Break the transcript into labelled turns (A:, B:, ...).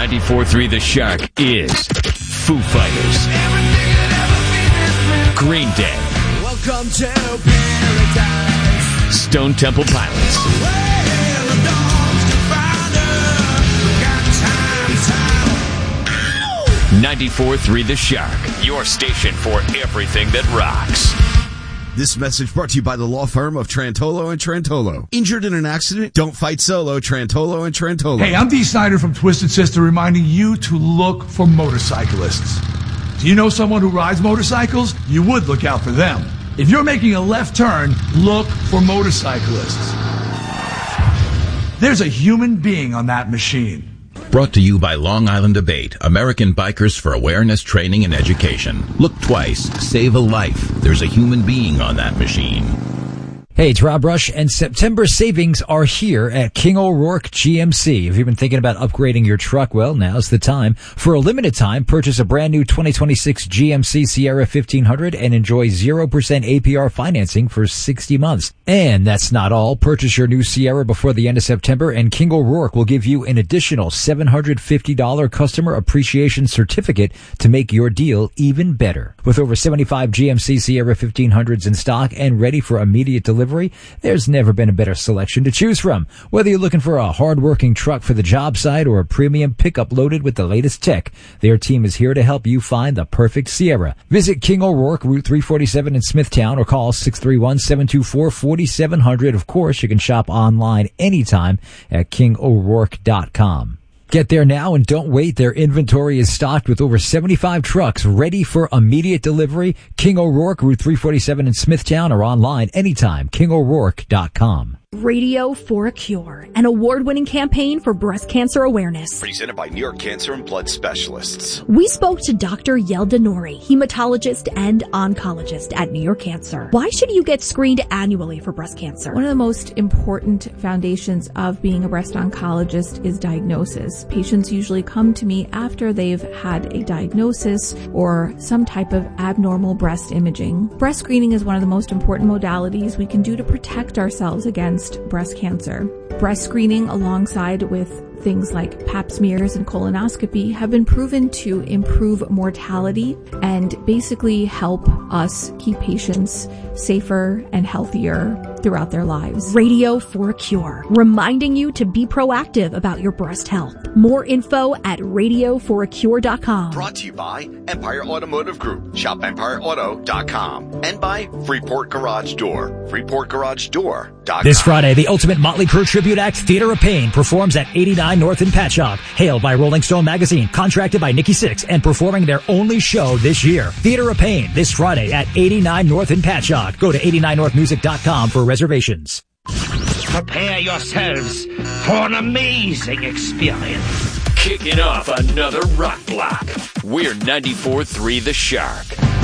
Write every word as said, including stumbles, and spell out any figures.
A: ninety-four point three The Shark is Foo Fighters, Green Day,
B: Welcome to paradise.
A: Stone Temple Pilots,
B: Well, the dogs can find us. We got time, time.
A: ninety-four point three The Shark, your station for everything that rocks.
C: This message brought to you by the law firm of Trantolo and Trantolo. Injured in an accident? Don't fight solo. Trantolo and Trantolo.
D: Hey, I'm Dee Snider from Twisted Sister reminding you to look for motorcyclists. Do you know someone who rides motorcycles? You would look out for them. If you're making a left turn, look for motorcyclists. There's a human being on that machine.
E: Brought to you by Long Island Debate, American Bikers for Awareness, Training, and Education. Look twice, save a life. There's a human being on that machine.
F: Hey, it's Rob Rush, and September savings are here at King O'Rourke G M C. If you've been thinking about upgrading your truck, well, now's the time. For a limited time, purchase a brand new twenty twenty-six G M C Sierra fifteen hundred and enjoy zero percent A P R financing for sixty months. And that's not all. Purchase your new Sierra before the end of September, and King O'Rourke will give you an additional seven hundred fifty dollars customer appreciation certificate to make your deal even better. With over seventy-five G M C Sierra fifteen hundreds in stock and ready for immediate delivery, there's never been a better selection to choose from. Whether you're looking for a hard-working truck for the job site or a premium pickup loaded with the latest tech, their team is here to help you find the perfect Sierra. Visit King O'Rourke, Route three forty-seven in Smithtown, or call six three one, seven two four, four seven zero zero. Of course, you can shop online anytime at king o'rourke dot com. Get there now and don't wait. Their inventory is stocked with over seventy-five trucks ready for immediate delivery. King O'Rourke, Route three forty-seven in Smithtown, or online anytime, king o'rourke dot com.
G: Radio for a Cure, an award-winning campaign for breast cancer awareness.
H: Presented by New York Cancer and Blood Specialists.
G: We spoke to Doctor Yelda Nouri, hematologist and oncologist at New York Cancer. Why should you get screened annually for breast cancer?
I: One of the most important foundations of being a breast oncologist is diagnosis. Patients usually come to me after they've had a diagnosis or some type of abnormal breast imaging. Breast screening is one of the most important modalities we can do to protect ourselves against breast cancer. Breast screening, alongside with things like pap smears and colonoscopy, have been proven to improve mortality and basically help us keep patients safer and healthier throughout their lives.
G: Radio for a Cure, reminding you to be proactive about your breast health. More info at radio for a cure dot com.
H: Brought to you by Empire Automotive Group. Shop empire auto dot com. And by Freeport Garage Door. freeport garage door dot com.
J: This Friday, the Ultimate Motley Crue Tribute Act, Theater of Pain, performs at eighty-nine North in Patchogue. Hailed by Rolling Stone Magazine, contracted by Nikki Sixx, and performing their only show this year. Theater of Pain, this Friday at eighty-nine North in Patchogue. Go to eighty-nine north music dot com for reservations.
K: Prepare yourselves for an amazing experience.
A: Kicking off another rock block. We're ninety-four point three The Shark.